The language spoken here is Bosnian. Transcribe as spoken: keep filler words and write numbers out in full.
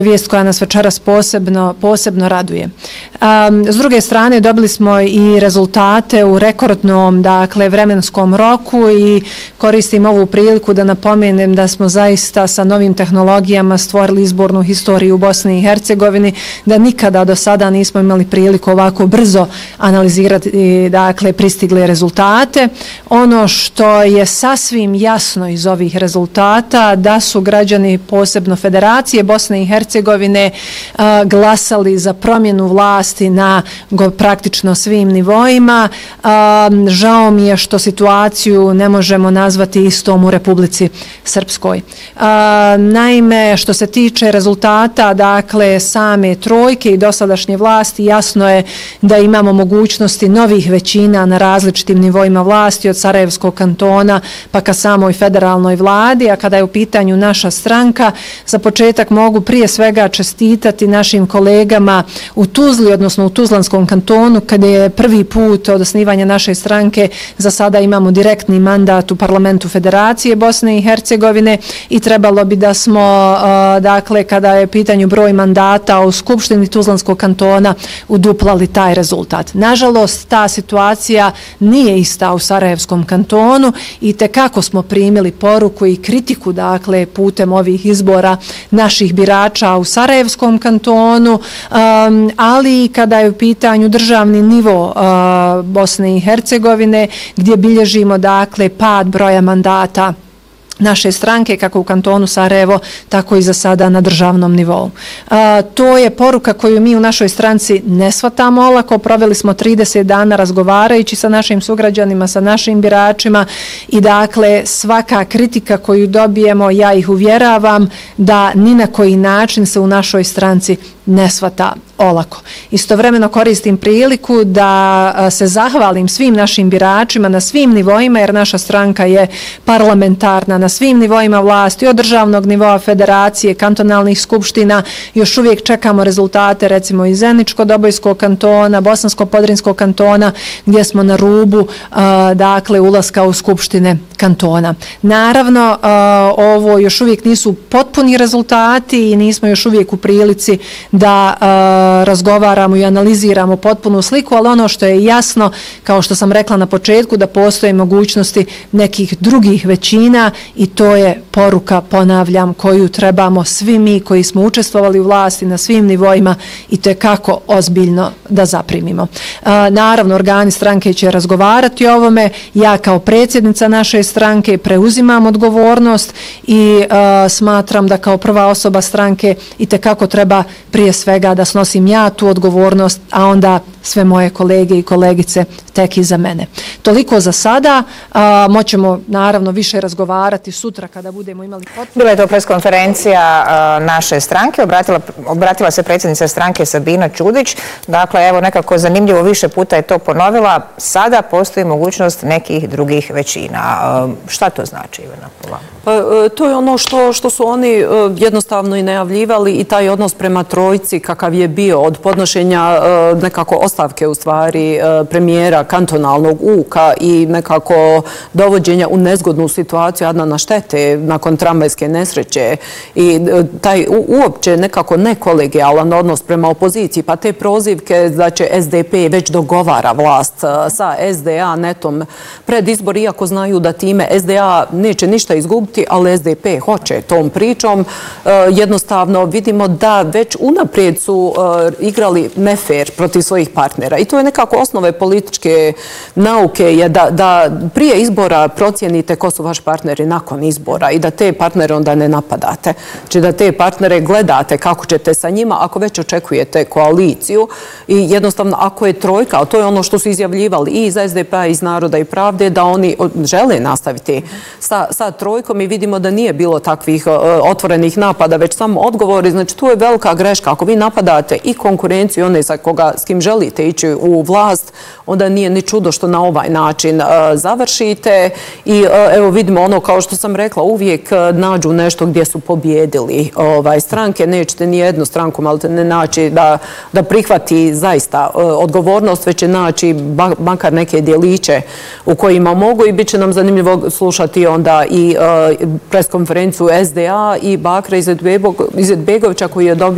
Vijest koja nas večeras posebno, posebno raduje. Um, s druge strane, dobili smo i rezultate u rekordnom, dakle, vremenskom roku i koristim ovu priliku da napomenem da smo zaista sa novim tehnologijama stvorili izbornu historiju u Bosni i Hercegovini, da nikada do sada nismo imali priliku ovako brzo analizirati, dakle, pristigle rezultate. Ono što je sasvim jasno iz ovih rezultata, da su građani, posebno Federacije Bosne i Hercegovine, Hercegovine glasali za promjenu vlasti na praktično svim nivoima. Žao mi je što situaciju ne možemo nazvati istom u Republici Srpskoj. Naime, što se tiče rezultata, dakle, same trojke i dosadašnje vlasti, jasno je da imamo mogućnosti novih većina na različitim nivoima vlasti, od Sarajevskog kantona pa ka samoj federalnoj vladi, a kada je u pitanju naša stranka, za početak mogu prije svega čestitati našim kolegama u Tuzli, odnosno u Tuzlanskom kantonu, kada je prvi put od osnivanja naše stranke za sada imamo direktni mandat u parlamentu Federacije Bosne i Hercegovine i trebalo bi da smo, dakle, kada je pitanju broj mandata u Skupštini Tuzlanskog kantona, uduplali taj rezultat. Nažalost, ta situacija nije ista u Sarajevskom kantonu i tekako smo primili poruku i kritiku, dakle, putem ovih izbora naših birača u Sarajevskom kantonu, um, ali i kada je u pitanju državni nivo uh, Bosne i Hercegovine, gdje bilježimo, dakle, pad broja mandata naše stranke, kako u kantonu Sarajevo, tako i za sada na državnom nivou. A, to je poruka koju mi u našoj stranci ne shvatamo olako. Proveli smo trideset dana razgovarajući sa našim sugrađanima, sa našim biračima i, dakle, svaka kritika koju dobijemo, ja ih uvjeravam da ni na koji način se u našoj stranci ne shvata olako. Istovremeno koristim priliku da se zahvalim svim našim biračima na svim nivoima, jer naša stranka je parlamentarna na svim nivoima vlasti, od državnog nivoa, federacije, kantonalnih skupština. Još uvijek čekamo rezultate, recimo iz Zeničko-Dobojskog kantona, Bosansko-Podrinskog kantona, gdje smo na rubu, dakle, ulaska u skupštine kantona. Naravno, ovo još uvijek nisu potpuni rezultati i nismo još uvijek u prilici da razgovaramo i analiziramo potpunu sliku, ali ono što je jasno, kao što sam rekla na početku, da postoje mogućnosti nekih drugih većina i to je poruka, ponavljam, koju trebamo svi mi koji smo učestvovali u vlasti na svim nivoima i tekako ozbiljno da zaprimimo. Naravno, organi stranke će razgovarati o ovome. Ja kao predsjednica naše stranke preuzimam odgovornost i smatram da kao prva osoba stranke i tekako treba prije svega da snosim ja tu odgovornost, a onda sve moje kolege i kolegice tek iza mene. Toliko za sada. A, moćemo naravno više razgovarati sutra kada budemo imali potpuno. Bila je to preskonferencija naše stranke. Obratila, obratila se predsjednica stranke Sabina Čudić. Dakle, evo, nekako zanimljivo, više puta je to ponovila. Sada postoji mogućnost nekih drugih većina. A, šta to znači, Ivana, po vama? Pa, to je ono što, što su oni jednostavno i najavljivali i taj odnos prema trojci kakav je bio od podnošenja nekako ostavke u stvari premijera kantonalnog Uka i nekako dovođenja u nezgodnu situaciju Adnana Štete nakon tramvajske nesreće i taj uopće nekako nekolegijalan odnos prema opoziciji, pa te prozivke da će S D P već dogovara vlast sa S D A netom pred izbor, iako znaju da time S D A neće ništa izgubiti, ali S D P hoće tom pričom. Jednostavno vidimo da već unaprijed su igrali nefer protiv svojih partnera i to je nekako osnove političke nauke je da, da prije izbora procijenite ko su vaš partneri nakon izbora i da te partnere onda ne napadate. Znači da te partnere gledate kako ćete sa njima ako već očekujete koaliciju i jednostavno ako je trojka, a to je ono što su izjavljivali i iz S D P-a, iz Naroda i Pravde, da oni žele nastaviti sa, sa trojkom i vidimo da nije bilo takvih uh, otvorenih napada, već samo odgovori. Znači tu je velika greška. Ako vi napadate i konkurenciju, one sa koga, s kim želite ići u vlast, onda nije ni čudo što na ovaj način uh, završite i uh, evo vidimo ono kao što sam rekla, uvijek uh, nađu nešto gdje su pobjedili ovaj, stranke. Nećete ni jednu stranku malo ne naći da, da prihvati zaista uh, odgovornost, već će naći ba, makar neke djeliće u kojima mogu i bit će nam zanimljivo slušati onda i uh, preskonferenciju S D A i Bakra Izetbegovića koji je dobio